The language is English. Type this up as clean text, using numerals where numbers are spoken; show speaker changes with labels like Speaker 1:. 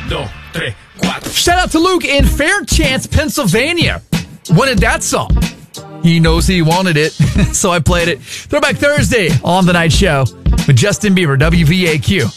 Speaker 1: dos, tres, cuatro.
Speaker 2: Shout out to Luke in Fairchance, Pennsylvania. Wanted that song. He knows he wanted it, so I played it. Throwback Thursday on The Night Show with Justin Bieber, WVAQ.